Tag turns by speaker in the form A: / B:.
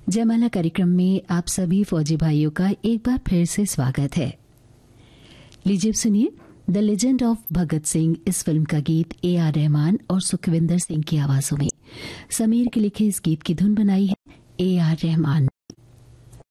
A: जयमाला कार्यक्रम में आप सभी फौजी भाइयों का एक बार फिर से स्वागत है। लीजिए सुनिए the legend of Bhagat Singh इस फिल्म का गीत AR रहमान और सुखविंदर सिंह की आवाजों में। समीर के लिखे इस गीत की धुन बनाई है AR रहमान।